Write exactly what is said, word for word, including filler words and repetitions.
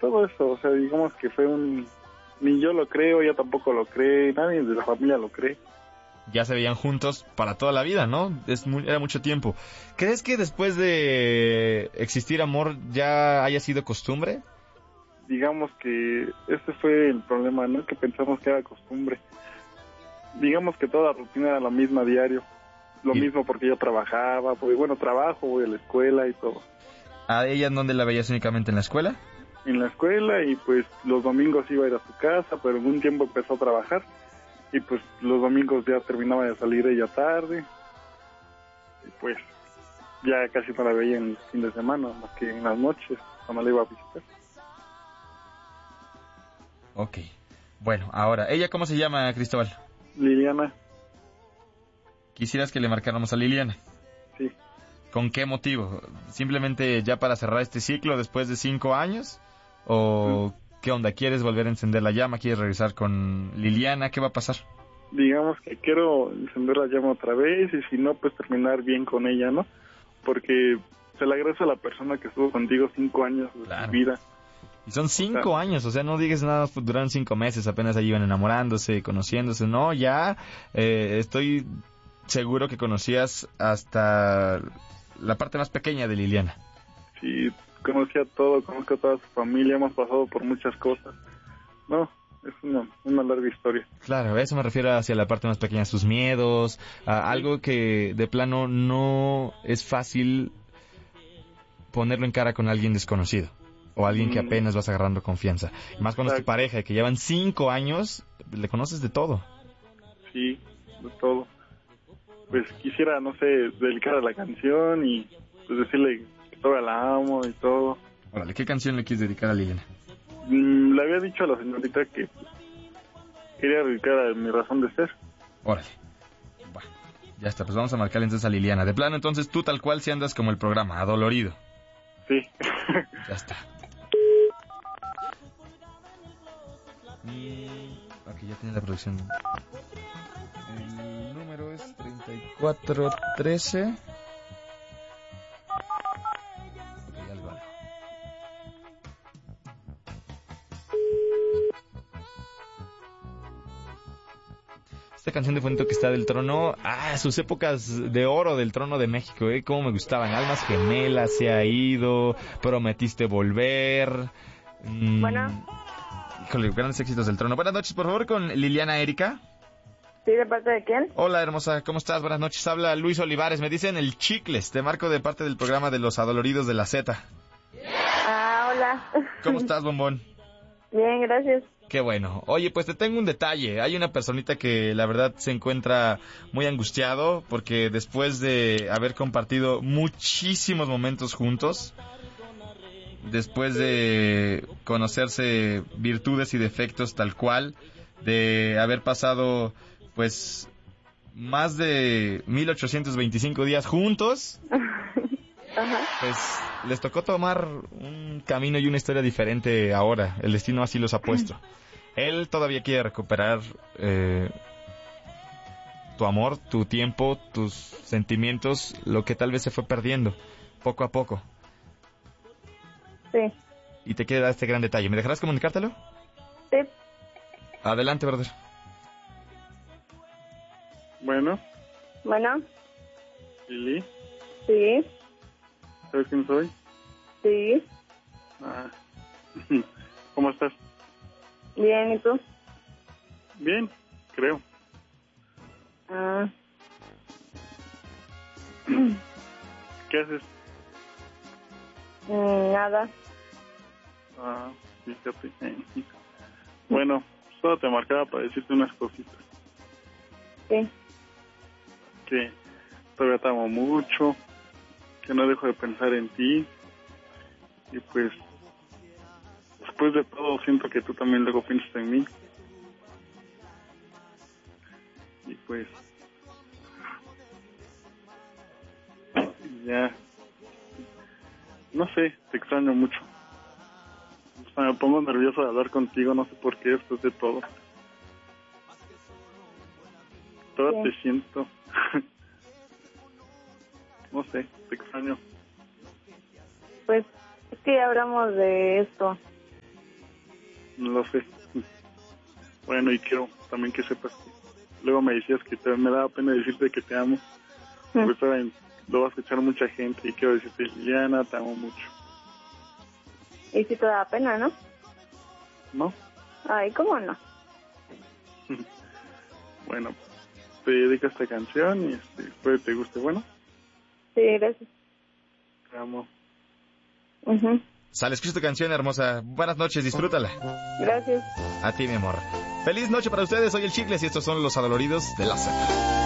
todo eso, o sea, digamos que fue un... Ni yo lo creo, ella tampoco lo cree, nadie de la familia lo cree. Ya se veían juntos para toda la vida, ¿no? Es muy, era mucho tiempo. ¿Crees que después de existir amor ya haya sido costumbre? Digamos que ese fue el problema, ¿no? Que pensamos que era costumbre. Digamos que toda la rutina era la misma diario. Lo y... mismo porque yo trabajaba, porque bueno, trabajo, voy a la escuela y todo. ¿A ella en dónde la veías únicamente en la escuela? En la escuela y pues los domingos iba a ir a su casa, pero en un tiempo empezó a trabajar y pues los domingos ya terminaba de salir ella tarde y pues ya casi no la veía en el fin de semana, más que en las noches cuando la iba a visitar. Ok, bueno, ahora, ¿ella cómo se llama, Cristóbal? Liliana. ¿Quisieras que le marcáramos a Liliana? Sí. ¿Con qué motivo? ¿Simplemente ya para cerrar este ciclo después de cinco años? ¿O qué onda? ¿Quieres volver a encender la llama? ¿Quieres regresar con Liliana? ¿Qué va a pasar? Digamos que quiero encender la llama otra vez y si no, pues terminar bien con ella, ¿no? Porque se le agradece a la persona que estuvo contigo cinco años de claro. su vida. Y son cinco o sea, años, o sea, no digas nada, pues duraron cinco meses, apenas ahí iban enamorándose, conociéndose, no, ya eh, estoy seguro que conocías hasta la parte más pequeña de Liliana. Sí, conocía todo, conozco a toda su familia, hemos pasado por muchas cosas. No, es una, una larga historia. Claro, a eso me refiero hacia la parte más pequeña, sus miedos, a sí. Algo que de plano no es fácil ponerlo en cara con alguien desconocido. O alguien que apenas vas agarrando confianza. Más cuando es tu pareja, y que llevan cinco años, le conoces de todo. Sí, de todo. Pues quisiera, no sé, dedicar a la canción y pues decirle que todavía la amo y todo. Órale, ¿qué canción le quieres dedicar a Liliana? Mm, le había dicho a la señorita que pues, quería dedicar a Mi Razón de Ser. Órale. Bueno, ya está, pues vamos a marcarle entonces a Liliana. De plano, entonces tú tal cual si andas como el programa, adolorido. Sí. Ya está. Y... ok, ya tiene la producción. El número es treinta y cuatro trece. Ok, algo, algo. Esta canción de Fuente que está del trono, ah, sus épocas de oro del trono de México, eh, cómo me gustaban. Almas Gemelas, Se ha ido, Prometiste volver. Mm, bueno. Híjole, grandes éxitos del trono. Buenas noches, por favor, con Liliana Erika. Sí, ¿de parte de quién? Hola, hermosa, ¿cómo estás? Buenas noches, habla Luis Olivares. Me dicen el Chicles, te marco de parte del programa de los adoloridos de la Z. Ah, hola. ¿Cómo estás, bombón? Bien, gracias. Qué bueno. Oye, pues te tengo un detalle. Hay una personita que la verdad se encuentra muy angustiado porque después de haber compartido muchísimos momentos juntos, después de conocerse virtudes y defectos tal cual, de haber pasado pues más de mil ochocientos veinticinco días juntos, Ajá. pues les tocó tomar un camino y una historia diferente ahora. El destino así los ha puesto. Él todavía quiere recuperar eh, tu amor, tu tiempo, tus sentimientos, lo que tal vez se fue perdiendo poco a poco. Sí. Y te quiere dar este gran detalle. ¿Me dejarás comunicártelo? Sí. Adelante, brother. Bueno. Bueno. Lili. Sí. ¿Sabes quién soy? Sí. Ah. ¿Cómo estás? Bien, ¿y tú? Bien, creo. Ah. ¿Qué haces? Mm, nada. Ah, fíjate. Bueno, solo te marcaba para decirte unas cositas. Sí. Que todavía te amo mucho, que no dejo de pensar en ti. Y pues, después de todo, siento que tú también luego piensas en mí. Y pues, ya, no sé, te extraño mucho. O sea, me pongo nervioso de hablar contigo, no sé por qué, después de todo. Todavía te siento. No sé, te extraño. Pues, es que ya hablamos de esto. no lo sé. Bueno, y quiero también que sepas que luego me decías que te, me daba pena decirte que te amo. Mm. Pues saben, lo va a escuchar mucha gente y quiero decirte, Liliana, te amo mucho. Y si te da pena, ¿no? ¿No? Ay, ¿cómo no? Bueno, te dedico esta canción y este, espero que te guste. Bueno, Sí, gracias. te amo. Ujú. Sale, escucha tu canción, hermosa. Buenas noches, disfrútala. Gracias. A ti, mi amor. Feliz noche para ustedes, soy el Chicles y estos son los adoloridos de la Z.